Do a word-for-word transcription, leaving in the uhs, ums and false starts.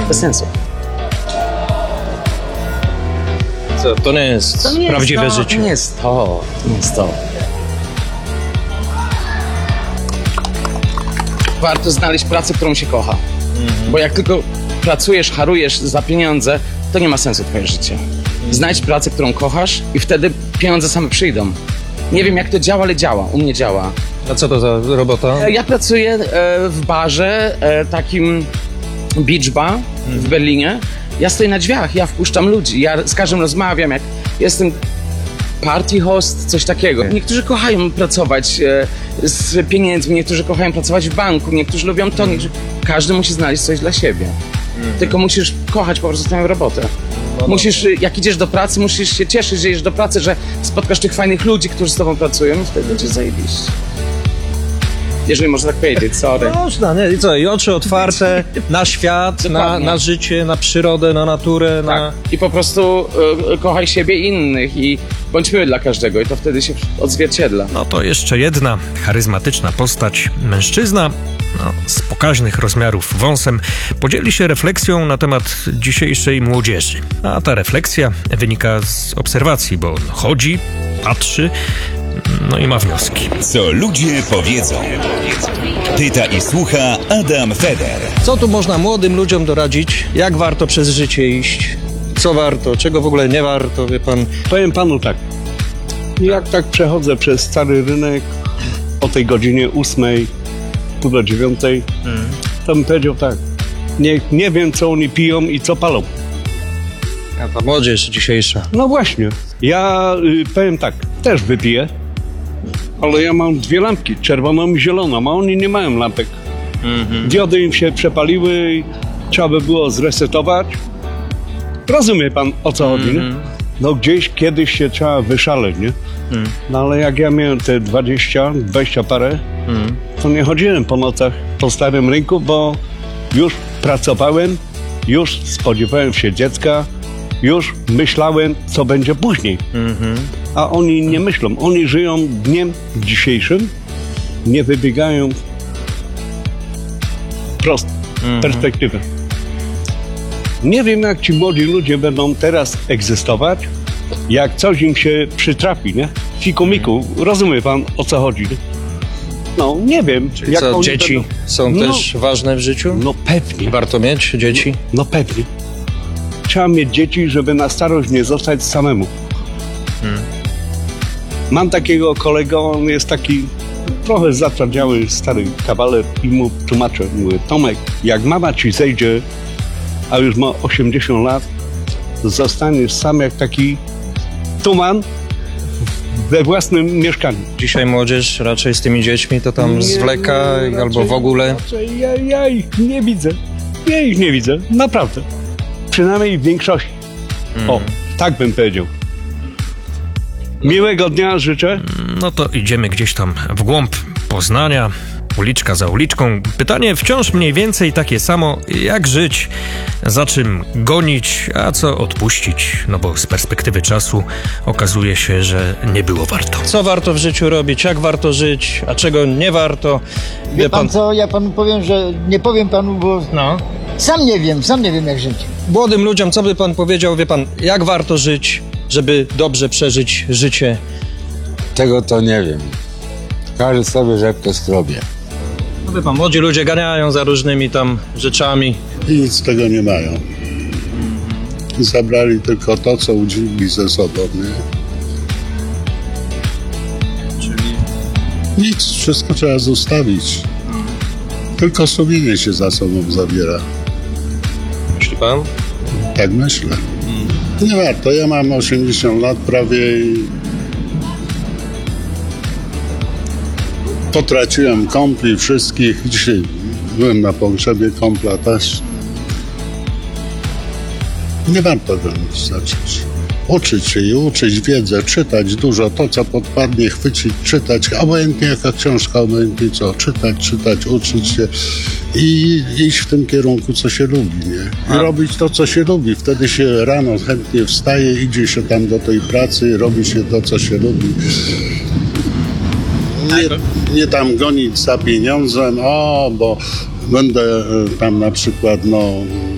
Bez sensu. Co, to nie jest To nie jest prawdziwe to, życie. To nie jest to, to nie jest to. Warto znaleźć pracę, którą się kocha. Mhm. Bo jak tylko pracujesz, harujesz za pieniądze, to nie ma sensu twoje życie. Znajdź pracę, którą kochasz i wtedy pieniądze same przyjdą. Nie wiem jak to działa, ale działa. U mnie działa. A co to za robota? Ja pracuję e, w barze, e, takim beach bar w Berlinie. Ja stoję na drzwiach, ja wpuszczam ludzi, ja z każdym rozmawiam, jak jestem party host, coś takiego. Niektórzy kochają pracować e, z pieniędzmi, niektórzy kochają pracować w banku, niektórzy lubią to, niektórzy... Każdy musi znaleźć coś dla siebie. Tylko musisz kochać po prostu swoją robotę. Musisz, jak idziesz do pracy, musisz się cieszyć, że idziesz do pracy, że spotkasz tych fajnych ludzi, którzy z tobą pracują i wtedy będzie zajebiście. Jeżeli można tak powiedzieć, sorry. Można, nie? I co? I oczy otwarte na świat, na, na życie, na przyrodę, na naturę, na... Tak. I po prostu y, kochaj siebie i innych i bądź miły dla każdego i to wtedy się odzwierciedla. No to jeszcze jedna charyzmatyczna postać, mężczyzna, no, z pokaźnych rozmiarów wąsem, podzieli się refleksją na temat dzisiejszej młodzieży. A ta refleksja wynika z obserwacji, bo chodzi, patrzy, no i ma wnioski. Co ludzie powiedzą. Pyta i słucha Adam Feder. Co tu można młodym ludziom doradzić? Jak warto przez życie iść? Co warto? Czego w ogóle nie warto, wie pan? Powiem panu tak, jak tak przechodzę przez Stary Rynek o tej godzinie ósmej, pół do dziewiątej, hmm. to bym powiedział tak, nie, nie wiem co oni piją i co palą. A ta młodzież dzisiejsza. No właśnie, ja y, powiem tak, też wypiję, ale ja mam dwie lampki, czerwoną i zieloną, a oni nie mają lampek. Mm-hmm. Diody im się przepaliły i trzeba by było zresetować. Rozumie pan o co chodzi, mm-hmm. nie? No gdzieś kiedyś się trzeba wyszaleć, nie? Mm. No ale jak ja miałem te dwadzieścia, dwadzieścia parę, mm. to nie chodziłem po nocach po Starym Rynku, bo już pracowałem, już spodziewałem się dziecka, już myślałem, co będzie później. Mm-hmm. A oni nie myślą. Oni żyją dniem dzisiejszym, nie wybiegają prosto, mm-hmm. perspektywy. Nie wiem, jak ci młodzi ludzie będą teraz egzystować, jak coś im się przytrafi, nie? Fiku-miku, rozumie pan, o co chodzi? Nie? No, nie wiem. Czyli jak co, dzieci będą... są no, też ważne w życiu? No pewnie. Warto mieć dzieci? No, no pewnie. Trzeba mieć dzieci, żeby na starość nie zostać samemu. Hmm. Mam takiego kolegę, on jest taki trochę zatwardziały stary kawaler i mu tłumaczę, mówię, Tomek, jak mama ci zejdzie, a już ma osiemdziesiąt lat, zostaniesz sam jak taki tuman we własnym mieszkaniu. Dzisiaj młodzież raczej z tymi dziećmi to tam nie, zwleka nie, albo raczej, w ogóle. Raczej ja, ja ich nie widzę. Ja ich nie widzę, naprawdę. Przynajmniej w większości. Mm. O, tak bym powiedział. Miłego dnia życzę. No to idziemy gdzieś tam w głąb Poznania, uliczka za uliczką. Pytanie wciąż mniej więcej takie samo, jak żyć, za czym gonić, a co odpuścić, no bo z perspektywy czasu okazuje się, że nie było warto. Co warto w życiu robić, jak warto żyć, a czego nie warto? Wie, Wie pan, pan co, ja panu powiem, że nie powiem panu, bo no. sam nie wiem, sam nie wiem jak żyć. Młodym ludziom, co by pan powiedział, wie pan, jak warto żyć, żeby dobrze przeżyć życie? Tego to nie wiem. Każdy sobie rzepkę skrobie. No wie pan, młodzi ludzie ganiają za różnymi tam rzeczami. I nic z tego nie mają. Zabrali tylko to, co udźwigli ze sobą, nie? Czyli? Nic, wszystko trzeba zostawić. Tylko sumienie się za sobą zabiera. Myśli pan? Tak myślę. Nie warto, ja mam osiemdziesiąt lat prawie i potraciłem kompli wszystkich. Dzisiaj byłem na pogrzebie kompla też. Nie warto do nic zacząć. Uczyć się i uczyć wiedzę, czytać dużo, to co podpadnie, chwycić, czytać, obojętnie jaka książka, obojętnie co, czytać, czytać, uczyć się i iść w tym kierunku, co się lubi, nie? I A. robić to, co się lubi. Wtedy się rano chętnie wstaje, idzie się tam do tej pracy, robi się to, co się lubi. Nie, nie tam gonić za pieniądzem, o, bo będę tam na przykład, no,